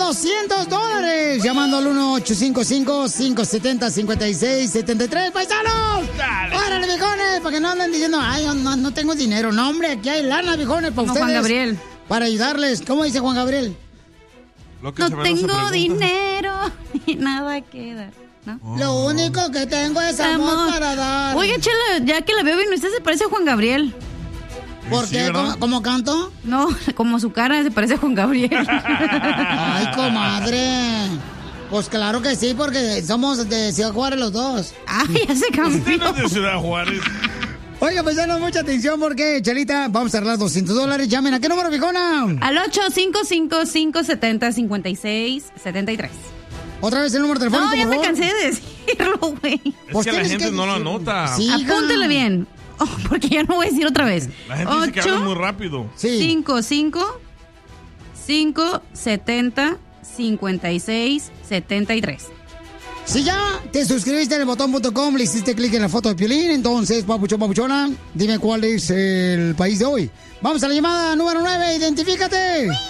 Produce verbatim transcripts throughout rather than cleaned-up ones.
doscientos dólares. Llamando al uno ocho cinco cinco, cinco siete cero, cinco seis siete tres. ¡Paisanos! Dale. ¡Órale, viejones! Para que no anden diciendo, ay, no, no tengo dinero. No, hombre, aquí hay lana, viejones, para No, ustedes. Juan Gabriel. Para ayudarles. ¿Cómo dice Juan Gabriel? No tengo dinero y nada que dar. ¿No? Oh. Lo único que tengo es amor, amor para dar. Oiga, Chela, ya que la veo bien, usted se parece a Juan Gabriel. ¿Por qué? Sí, ¿Cómo, ¿Cómo canto? No, como su cara se parece a Juan Gabriel. Ay, comadre. Pues claro que sí, porque somos de Ciudad Juárez los dos. Ay, ya se cambió. Usted no es de Ciudad Juárez. Oiga, pues danos mucha atención porque, Chelita, vamos a arreglar doscientos dólares. Llamen, ¿a qué número, viejona? Al ocho cinco cinco, cinco siete cero, cinco seis siete tres. ¿Otra vez el número telefónico, No, ya por me favor? cansé de decirlo, güey. Es pues que la gente que... no lo anota. Sí, apúntale bien, oh, porque ya no voy a decir otra vez. La gente dice que habla muy rápido. cinco cinco, cinco siete cero, cinco seis siete tres. Si ya te suscribiste en el botón punto com, le hiciste clic en la foto de Piolín, entonces, papuchón, papuchona, dime cuál es el país de hoy. Vamos a la llamada número nueve, identifícate. ¡Uy!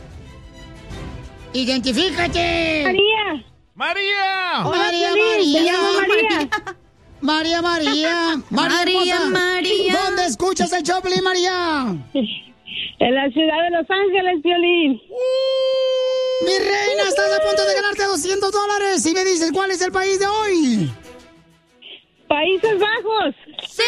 ¡Identifícate! María. María. Hola, María, Piolín, María. te llamo María. María, María. María, María. ¿Dónde escuchas el show, Piolín, María? En la ciudad de Los Ángeles, Piolín. Uh, Mi reina, estás a punto de ganarte doscientos dólares. Y me dices, ¿cuál es el país de hoy? Países Bajos. ¡Sí!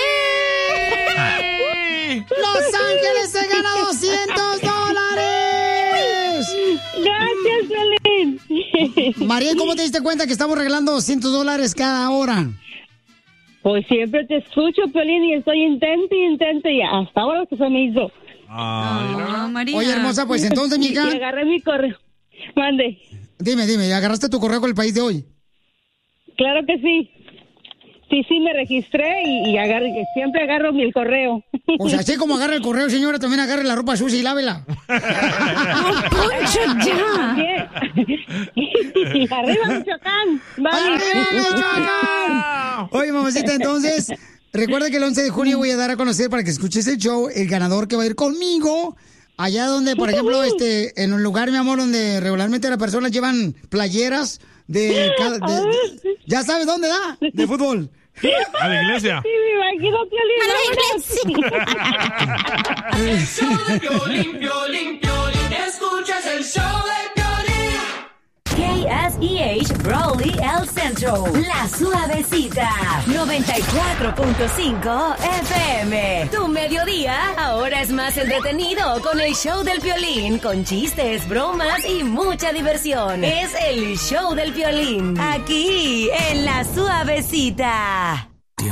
¡Los Ángeles se gana doscientos dólares! Gracias, Piolín. María, ¿cómo te diste cuenta que estamos regalando doscientos dólares cada hora? Pues siempre te escucho, Piolín, y estoy intente y intente, y hasta ahora que se me hizo. Ah, oh, María. Oye, hermosa, pues entonces, mija. Y agarré mi correo. Mande. Dime, dime, ¿agarraste tu correo con el país de hoy? Claro que sí. Sí, sí, me registré y, y agarré, siempre agarro mi correo. O sea, así como agarra el correo, señora, también agarre la ropa sucia y lávela. ¡Poncho, ya! ¡Arriba, Michoacán! ¡Arriba, Michoacán! Oye, mamacita, entonces, recuerda que el once de junio voy a dar a conocer para que escuches el show el ganador que va a ir conmigo. Allá donde, por ejemplo, este, en un lugar, mi amor, donde regularmente las personas llevan playeras de, cada, de, de ya sabes dónde da, de fútbol. A la iglesia. Sí, me imagino, Piolín. A la iglesia. El show de Piolín, Piolín, Piolín. Escuchas el show de Piolín. K S E H Raleigh El Centro. La Suavecita. noventa y cuatro punto cinco F M. Tu mediodía ahora es más entretenido con el show del Piolín. Con chistes, bromas y mucha diversión. Es el show del Piolín. Aquí en La Suavecita.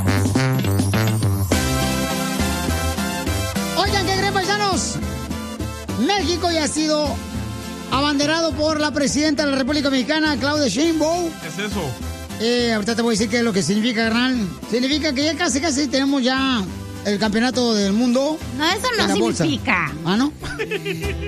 Oigan, ¿qué creen, paisanos? México ya ha sido abanderado por la presidenta de la República Mexicana, Claudia Sheinbaum. ¿Qué es eso? Eh, ahorita te voy a decir qué es lo que significa, carnal. Significa que ya casi, casi tenemos ya el campeonato del mundo. No, eso no significa. ¿Ah, no?